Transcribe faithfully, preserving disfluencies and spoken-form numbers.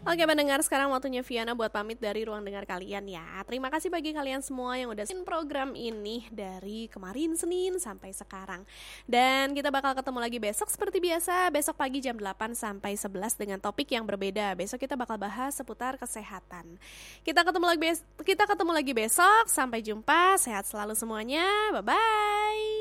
Oke pendengar, sekarang waktunya Viana buat pamit dari ruang dengar kalian ya. Terima kasih bagi kalian semua yang udah sin program ini dari kemarin Senin sampai sekarang. Dan kita bakal ketemu lagi besok seperti biasa, besok pagi jam delapan sampai sebelas dengan topik yang berbeda. Besok kita bakal bahas seputar kesehatan. Kita ketemu lagi bes- kita ketemu lagi besok. Sampai jumpa, sehat selalu semuanya. Bye bye.